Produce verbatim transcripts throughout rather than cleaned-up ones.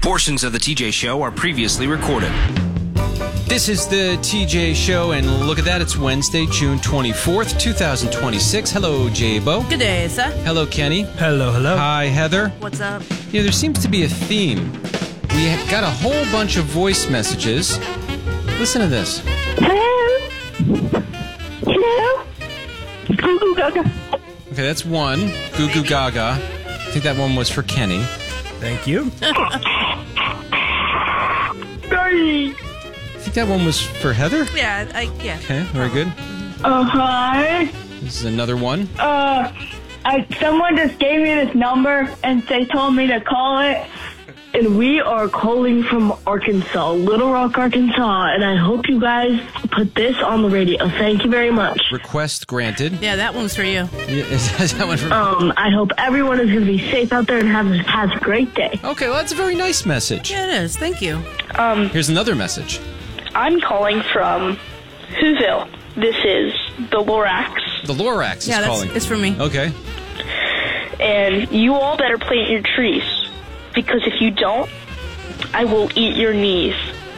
Portions of the T J Show are previously recorded. This is the T J Show, and look at that, it's Wednesday, June twenty-fourth, twenty twenty-six. Hello, J-Bo. Good day, sir. Hello, Kenny. Hello, hello. Hi, Heather. What's up? Yeah, there seems to be a theme. We have got a whole bunch of voice messages. Listen to this. Hello? Hello? Goo Goo Gaga. Okay, that's one. Goo Goo Gaga. I think that one was for Kenny. Thank you. Sorry. I think that one was for Heather. Yeah, I, yeah. Okay, very good. Uh, hi. This is another one. Uh, I, someone just gave me this number and they told me to call it. And we are calling from Arkansas, Little Rock, Arkansas. And I hope you guys put this on the radio. Thank you very much. Request granted. Yeah, that one's for you. Yeah, is that one for... Um, I hope everyone is going to be safe out there and have has a great day. Okay, well, that's a very nice message. Yeah, it is. Thank you. Um, Here's another message. I'm calling from Whoville. This is the Lorax. The Lorax is Yeah, that's calling. it's for me. Okay. And you all better plant your trees. Because if you don't, I will eat your knees.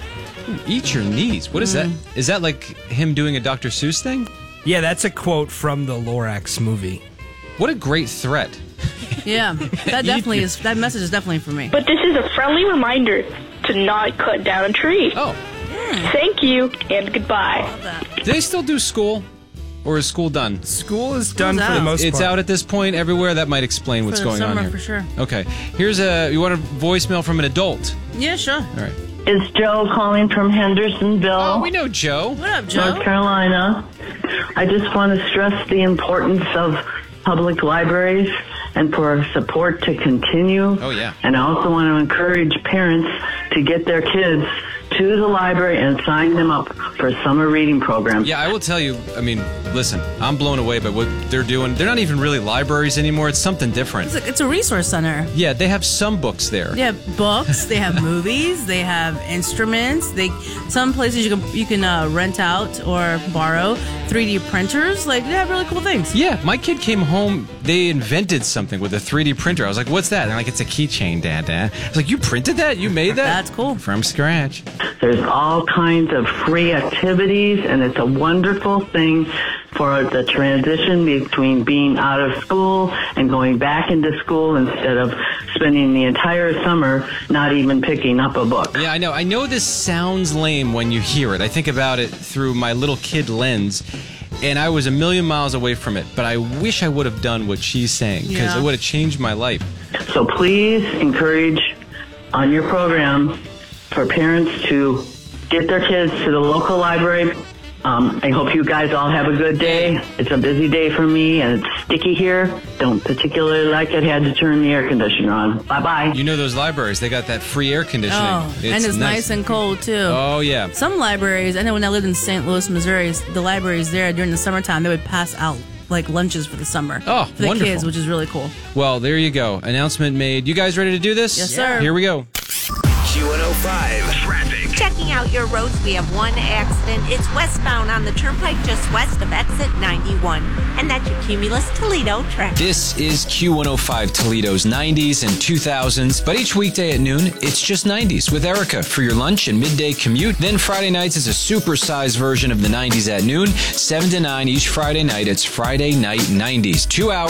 Eat your knees. What is Mm. that? Is that like him doing a Doctor Seuss thing? Yeah, that's a quote from the Lorax movie. What a great threat. Yeah, that definitely is. That message is definitely for me. But this is a friendly reminder to not cut down a tree. Oh. Thank you, and goodbye. Love that. Do they still do school? Or is school done? School is done School's for the out. most It's part. out at this point everywhere. That might explain what's For the going on summer, here. for sure. Okay. Here's a... You want a voicemail from an adult? Yeah, sure. All right. It's Joe calling from Hendersonville, Oh, we know Joe. What up, Joe? North Carolina. I just want to stress the importance of public libraries and for support to continue. Oh, yeah. And I also want to encourage parents to get their kids to the library and sign them up for summer reading programs. Yeah, I will tell you, I mean, listen, I'm blown away by what they're doing. They're not even really libraries anymore. It's something different. It's a, it's a resource center. Yeah, they have some books there. They have books. They have movies. They have instruments. They some places you can you can uh, rent out or borrow three D printers. Like they have really cool things. Yeah, my kid came home, they invented something with a three D printer. I was like, what's that? And they're like, it's a keychain, Dad, Dad. I was like, you printed that? You made that? That's cool. From scratch. There's all kinds of free activities, and it's a wonderful thing for the transition between being out of school and going back into school instead of spending the entire summer not even picking up a book. Yeah, I know. I know this sounds lame when you hear it. I think about it through my little kid lens, and I was a million miles away from it, but I wish I would have done what she's saying, because Yeah. it would have changed my life. So please encourage on your program for parents to get their kids to the local library. Um, I hope you guys all have a good day. It's a busy day for me, and it's sticky here. Don't particularly like it. Had to turn the air conditioner on. Bye-bye. You know those libraries, they got that free air conditioning. Oh, and it's nice. and cold too. Oh, yeah. Some libraries, I know when I lived in Saint Louis, Missouri, the libraries there during the summertime, they would pass out like lunches for the summer. Oh, for the wonderful. kids, which is really cool. Well, there you go. Announcement made. You guys ready to do this? Yes, sir. Here we go. Q one oh five Traffic. Checking out your roads, we have one accident. It's westbound on the turnpike just west of exit ninety-one. And that's your Cumulus Toledo traffic. This is Q one oh five Toledo's nineties and two thousands, but each weekday at noon, it's just nineties with Erica for your lunch and midday commute. Then Friday nights is a supersized version of the nineties at noon, seven to nine each Friday night. It's Friday Night nineties. Two hours.